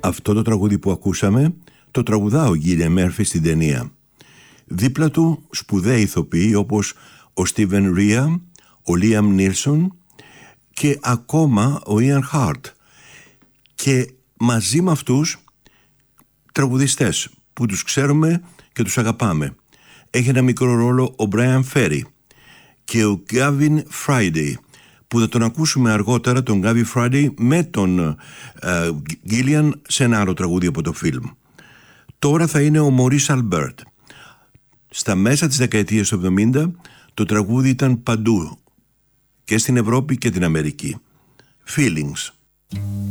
Αυτό το τραγούδι που ακούσαμε το τραγουδά ο Γκίλιαν Μέρφυ στην ταινία. Δίπλα του σπουδαίοι ηθοποιοί όπως ο Στίβεν Ρία, ο Λίαμ Νίλσον και ακόμα ο Ιαν Χάρτ. Και μαζί με αυτούς τραγουδιστές που τους ξέρουμε και τους αγαπάμε. Έχει ένα μικρό ρόλο ο Μπράιαν Φέρι και ο Γκάβιν Φράιντι, που θα τον ακούσουμε αργότερα, τον Γκάβιν Φράιντι με τον Γκίλιαν σε ένα άλλο τραγούδι από το φιλμ. Τώρα θα είναι ο Μωρίς Αλμπέρτ. Στα μέσα της δεκαετίας του 70 το τραγούδι ήταν παντού και στην Ευρώπη και την Αμερική. Feelings.